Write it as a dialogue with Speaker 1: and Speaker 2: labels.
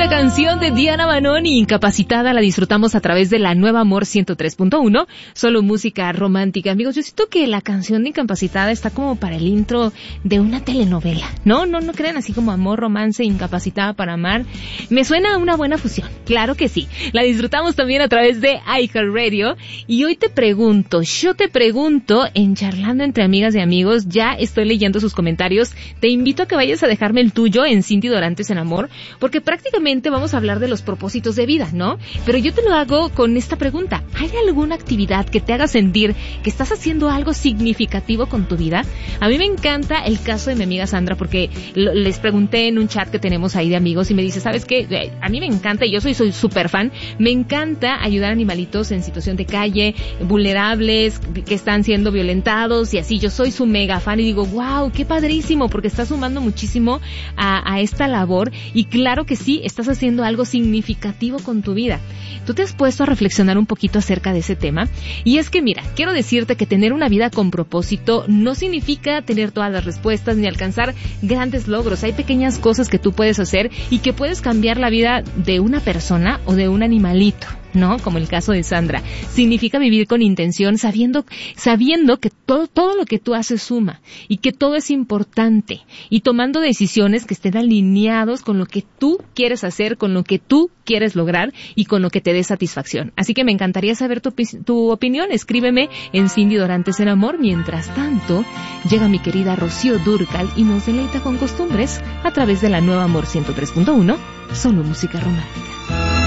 Speaker 1: Esta canción de Diana Manoni, Incapacitada, la disfrutamos a través de la Nueva Amor 103.1, solo música romántica. Amigos, yo siento que la canción de Incapacitada está como para el intro de una telenovela. No crean, así como amor, romance, incapacitada para amar. Me suena a una buena fusión, claro que sí. La disfrutamos también a través de iHeartRadio. Y hoy yo te pregunto, en Charlando entre Amigas y Amigos, ya estoy leyendo sus comentarios. Te invito a que vayas a dejarme el tuyo en Cindy Dorantes en Amor, porque prácticamente vamos a hablar de los propósitos de vida, ¿no? Pero yo te lo hago con esta pregunta. ¿Hay alguna actividad que te haga sentir que estás haciendo algo significativo con tu vida? A mí me encanta el caso de mi amiga Sandra, porque les pregunté en un chat que tenemos ahí de amigos y me dice, ¿sabes qué? A mí me encanta, y yo soy súper fan, me encanta ayudar a animalitos en situación de calle, vulnerables, que están siendo violentados y así. Yo soy su mega fan y digo, wow, qué padrísimo, porque está sumando muchísimo a esta labor. Y claro que sí, estás haciendo algo significativo con tu vida. ¿Tú te has puesto a reflexionar un poquito acerca de ese tema? Y es que mira, quiero decirte que tener una vida con propósito no significa tener todas las respuestas ni alcanzar grandes logros. Hay pequeñas cosas que tú puedes hacer y que puedes cambiar la vida de una persona o de un animalito, ¿no? Como el caso de Sandra. Significa vivir con intención, sabiendo que todo lo que tú haces suma y que todo es importante, y tomando decisiones que estén alineados con lo que tú quieres hacer, con lo que tú quieres lograr y con lo que te dé satisfacción. Así que me encantaría saber tu opinión. Escríbeme en Cindy Dorantes en Amor. Mientras tanto, llega mi querida Rocío Dúrcal y nos deleita con costumbres a través de la Nueva Amor 103.1, solo música romántica.